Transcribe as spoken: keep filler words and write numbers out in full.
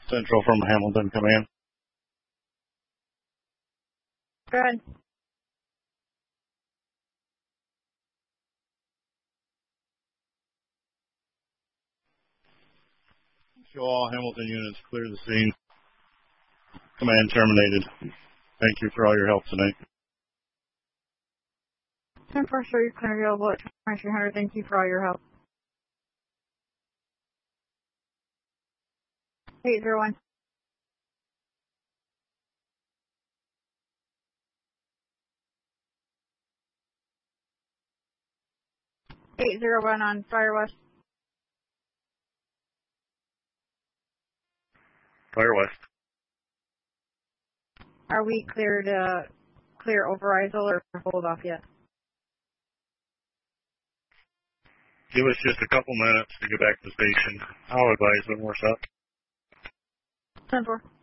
Central from Hamilton Command. Go ahead. Show all Hamilton units clear the scene. Command terminated. Thank you for all your help tonight. ten four, show your clear available at twenty-three hundred. Thank you for all your help. eight zero one. eight zero one on Fire West. Fire West. Are we clear to clear over I S L or hold off yet? Give us just a couple minutes to get back to the station. I'll advise when we're set. ten four.